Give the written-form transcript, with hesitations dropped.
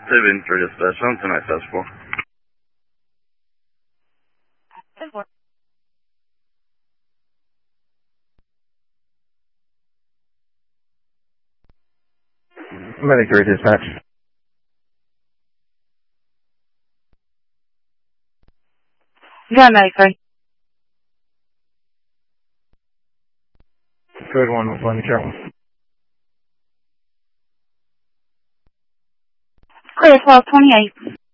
Saving for dispatch on tonight festival. Medic 3 dispatch. Yeah, Medic 3. Code 1, let me travel. Clear 1228.